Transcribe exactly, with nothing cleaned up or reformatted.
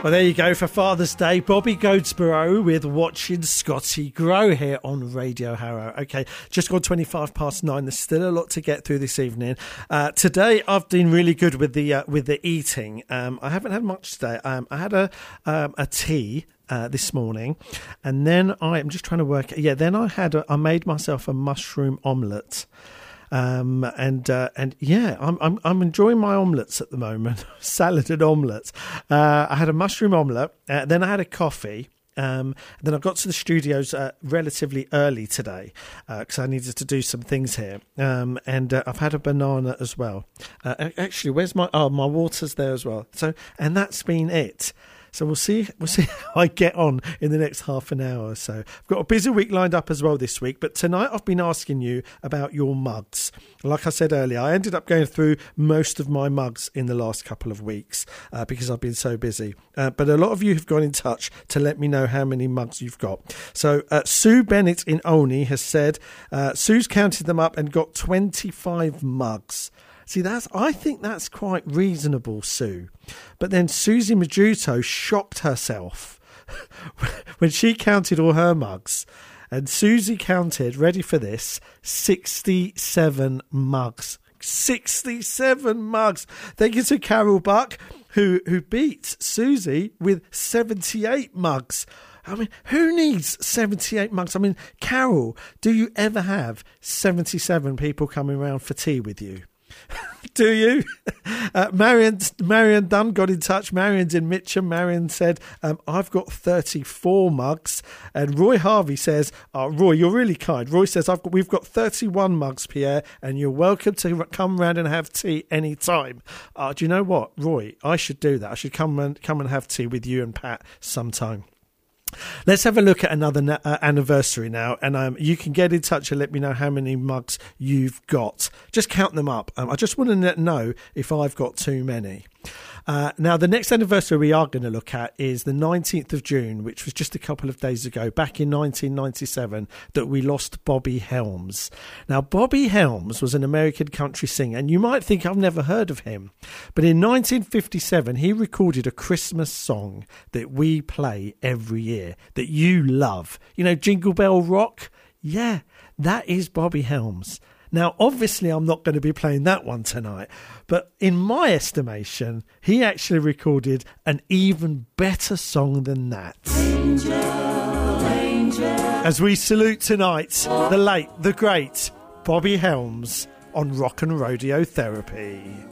Well, there you go for Father's Day. Bobby Goldsboro with Watching Scotty Grow here on Radio Harrow. Okay, just gone twenty-five past nine. There's still a lot to get through this evening. Uh, today, I've been really good with the uh, with the eating. Um, I haven't had much today. Um, I had a um, a tea. Uh, this morning, and then I am just trying to work. Yeah, then I had a, I made myself a mushroom omelette, um, and uh, and yeah, I'm I'm I'm enjoying my omelettes at the moment. Salad and omelettes. Uh, I had a mushroom omelette. Uh, then I had a coffee. Um, then I got to the studios uh, relatively early today because uh, I needed to do some things here. Um, and uh, I've had a banana as well. Uh, actually, where's my oh my water's there as well. So and that's been it. So we'll see we'll see how I get on in the next half an hour or so. I've got a busy week lined up as well this week, but tonight I've been asking you about your mugs. Like I said earlier, I ended up going through most of my mugs in the last couple of weeks uh, because I've been so busy. Uh, but a lot of you have got in touch to let me know how many mugs you've got. So uh, Sue Bennett in Olney has said, uh, Sue's counted them up and got twenty-five mugs. See, that's I think that's quite reasonable, Sue. But then Susie Majuto shocked herself when she counted all her mugs. And Susie counted, ready for this, sixty-seven mugs. sixty-seven mugs. Thank you to Carol Buck, who, who beat Susie with seventy-eight mugs. I mean, who needs seventy-eight mugs? I mean, Carol, do you ever have seventy-seven people coming around for tea with you? Do you? Uh, Marion, Marion Dunn got in touch. Marion's in Mitcham. Marion said, um, I've got thirty-four mugs. And Roy Harvey says, oh, Roy, you're really kind. Roy says, I've got, we've got thirty-one mugs, Pierre, and you're welcome to come round and have tea any time. Uh, do you know what, Roy? I should do that. I should come and, come and have tea with you and Pat sometime. Let's have a look at another na- uh, anniversary now, and um, you can get in touch and let me know how many mugs you've got. Just count them up. Um, I just want to know if I've got too many. Uh, now, the next anniversary we are going to look at is the nineteenth of June, which was just a couple of days ago, back in nineteen ninety-seven, that we lost Bobby Helms. Now, Bobby Helms was an American country singer, and you might think I've never heard of him. But in nineteen fifty-seven, he recorded a Christmas song that we play every year, that you love. You know, Jingle Bell Rock? Yeah, that is Bobby Helms. Now, obviously, I'm not going to be playing that one tonight, but in my estimation, he actually recorded an even better song than that. Angel, angel. As we salute tonight, the late, the great Bobby Helms on Rock and Rodeo Therapy.